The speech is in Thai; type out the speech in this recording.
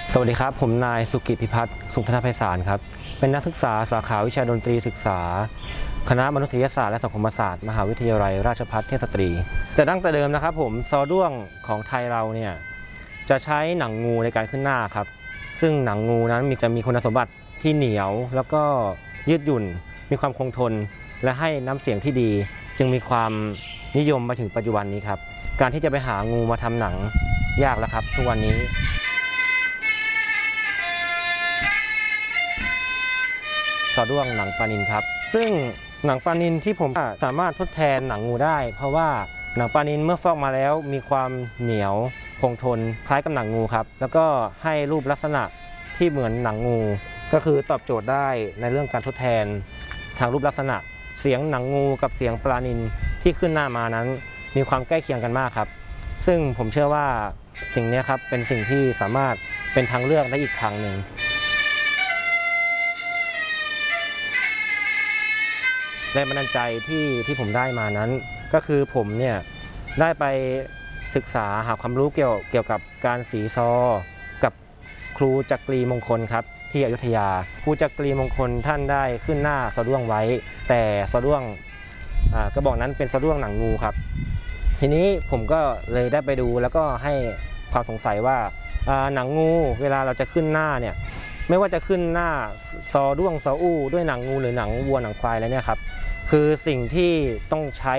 สวัสดีครับผมนายสุกิจพิพัฒน์สุขธนไพศาลครับเป็นนักศึกษาสาขาวิชาดนตรีศึกษาคณะมนุษยศาสตร์และสังคมศาสตร์มหาวิทยาลัยราชภัฏเทพสตรีแต่ตั้งแต่เดิมนะครับผมซอด้วงของไทยเราเนี่ยจะใช้หนังงูในการขึ้นหน้าครับซึ่งหนังงูนั้นจะมีคุณสมบัติที่เหนียวแล้วก็ยืดหยุ่นมีความคงทนและให้น้ำเสียงที่ดีจึงมีความนิยมมาถึงปัจจุบันนี้ครับการที่จะไปหางูมาทำหนังยากแล้วครับทุกวันนี้ซอด้วงหนังปลานิลครับซึ่งหนังปลานิลที่ผมสามารถทดแทนหนังงูได้เพราะว่าหนังปลานิลเมื่อฟอกมาแล้วมีความเหนียวคงทนคล้ายกับหนังงูครับแล้วก็ให้รูปลักษณะที่เหมือนหนังงูก็คือตอบโจทย์ได้ในเรื่องการทดแทนทางรูปลักษณะเสียงหนังงูกับเสียงปลานิลที่ขึ้นหน้ามานั้นมีความใกล้เคียงกันมากครับซึ่งผมเชื่อว่าสิ่งนี้ครับเป็นสิ่งที่สามารถเป็นทางเลือกได้อีกทางหนึ่งแรงบันดาลใจที่ผมได้มานั้นก็คือผมเนี่ยได้ไปศึกษาหาความรู้เกี่ยวกับการสีซอกับครูจักรีมงคลครับที่อยุธยาครูจักรีมงคลท่านได้ขึ้นหน้าซอด้วงไว้แต่ซอด้วงกระบอกนั้นเป็นซอด้วงหนังงูครับทีนี้ผมก็เลยได้ไปดูแล้วก็ให้ความสงสัยว่าหนังงูเวลาเราจะขึ้นหน้าเนี่ยไม่ว่าจะขึ้นหน้าซอด้วงซออู้ด้วยหนังงูหรือหนังวัวหนังควายแล้วเนี่ยครับคือสิ่งที่ต้องใช้